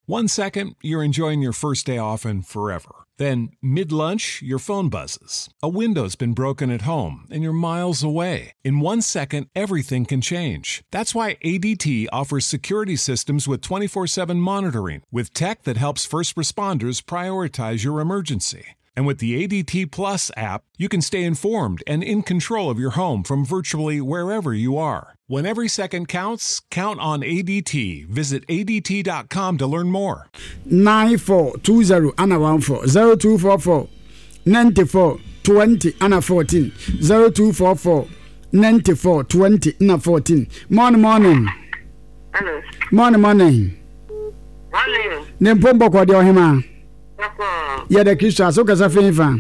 1 second, you're enjoying your first day off and forever. Then, mid-lunch, your phone buzzes. A window's been broken at home, and you're miles away. In 1 second, everything can change. That's why ADT offers security systems with 24/7 monitoring, with tech that helps first responders prioritize your emergency. And with the ADT Plus app, you can stay informed and in control of your home from virtually wherever you are. When every second counts, count on ADT. Visit ADT.com to learn more. 9420 and 14 0244 94 20 and 14 0244 94 20 and 14. Morning. Hello. Morning. Morning. Nempombo kwa dio hima. Ya de Kristo aso kasa fefa.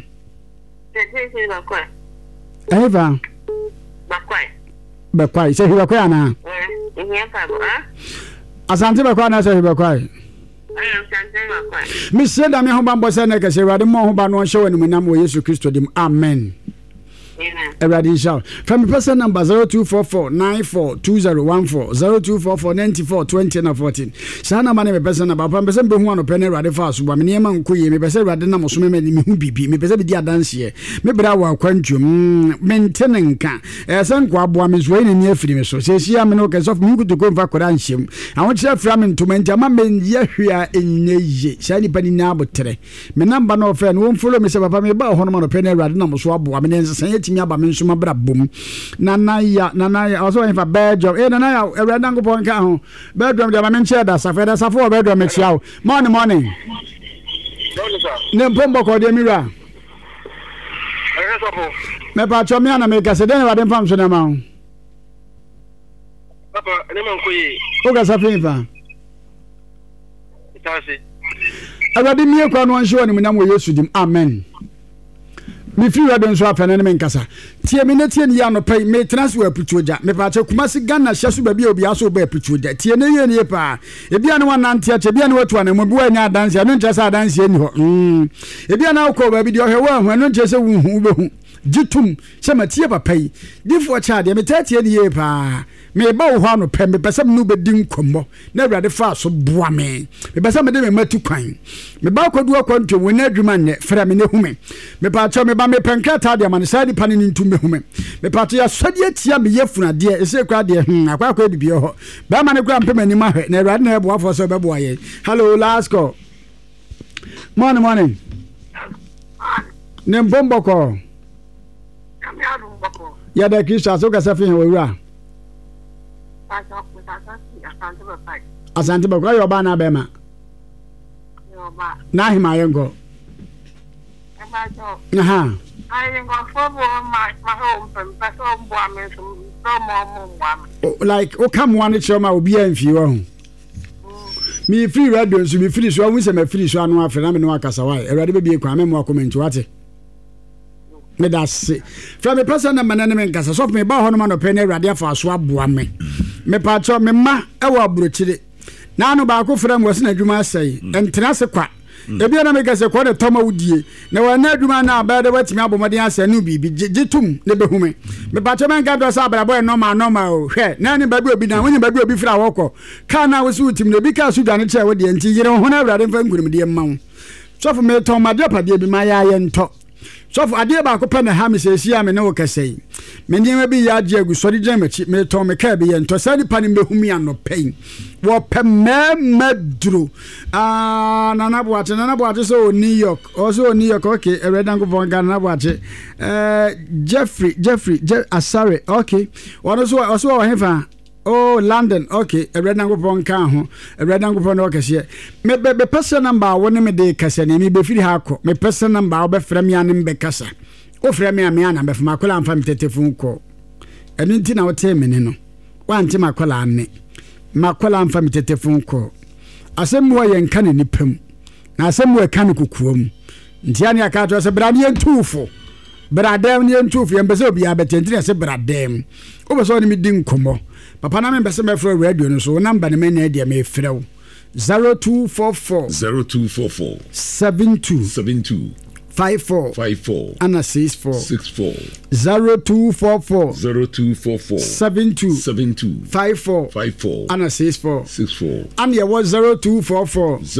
Eva. Bakwai. Se hiwa kwa na. Asante bakwai na se hiwa kwa. Mi se da me ho bambo se na ke se wade mo ho ba no hye wani munam wo Yesu Kristo dim. Amen. Everybody shout. From the person number 0244 94 2014 0244 94 20 and 14. Sana mane me person number. Person be hu anope na Awurade fa so ba me niam nkoye me person Awurade na moso me me hu bibi me person be di adanse me bra wa kwantwom maintain nka sen kwa aboa me so ni afiri me so se sia me no ke so mu kutu ko mfa kora nhyem awon kire fra me ntomanti ama me ye hwea enye sha ni pani na abotre me number no fe no follow me se papa me ba ho no ma no pe na Awurade na moso aboa me nsen mi aba me nsoma bra bom nanaya also if a bad job nanaya Awurade Nyankopon ka ho bad job dia ma me nche da safeda safo bad job me chia morning ne pombo ko de mira me pa cho me ana me ka se den Awurade mfam so na ma ho papa ne man ko yi o ga safifa itase Awurade mi ekwa no nhye woni munam wo Yesu dim amen. Me free radio so afana ne menkasa tie me ne tie ne ya no pai me transfer aputuoja me pa che kumasi Ghana hyeso ba bi obi aso ba aputuoja tie ne ye ne pa ebia ne wanante ache ebia ne watu ana mo bi wanya adanse no nche sa adanse ni ho ebia na akọ ba bi de ohwe wa hu no nche se wu hu be hu jitum se matie papa yi difo cha de me tatie ne ye pa me ba wo ho no pe me pese me no be din komo na Awurade fa so boa me pese me de me matu kwan me ba kodu akwantwe wona adwuma ne fra me ne hume me pa cho me ba me penkata de man sadi pane ni ntumbe hume me pa to ya sodi atia me yefuna de ese kwa de akwa bibie ho ba ma ne kura mpem ani ma hwe na Awurade na ebo afo so be boa ye. Hello last call. Morning ne mbomboko ya da Kristo aso ka safi he wura asante bakwa yo ba na be ma na hima yengo aha like o come one choma obi anfi wo me free radio so me free so hu se me free so anu afre na me no akasa wai Awurade be bi kwa me mo comment wate me da se from me person na manane me nkasa so me ba ho no ma no pe na Awurade afa so aboa me pa cho me ma e wa burochire na anu ba ko fra mo se na dwuma asai entra se kwa ebia na me kase kwa de toma wudie na wa na dwuma na ba de watimi abomode asai no bibi jitum ne behume me pa cho me nka do sa abrabo e normal o hwe na ni ba bi obi na wonyi ba bi obi fra woko ka na wo se utim ne bi ka su dwane che wo de nti yire ho na Awurade mfa ngurum de ma wo so for me toma de pa de bi ma ya ye nto so for ade ba ko pe na ha me se sia me ne wo kasei me ndiem bi ya age agu sori gyan machi me ton me ka bi ye nto sadi pa ne mehumi anopen wo pe maduro nana boate so New York okay Awurade Nyankopon Ghana nana boate Jeffrey Asare okay one so wo hefa oh London okay Awurade Nyankopon ka ho Awurade Nyankopon no kase me be person number woni me de kase ne me be firi ha ko me person number wo be frɛ me anem be kasa o frɛ me ana be fama kola amfa me tetefun ko enu nti na wo te me ne no wanti makola anne makola amfa me tetefun ko asem wo ye nka ne nipam na asem wo ka ne kokuom nti ane aka to se brade entufo bradem ne entufo ye mbese obi abetenti ne se bradem o be so ne mi din komo papa na me mbese me frɛ radio no so number ne me na dia me frɛ 0244 72 54 Anna 64 0244 72 54 Anna 64 and there was 0244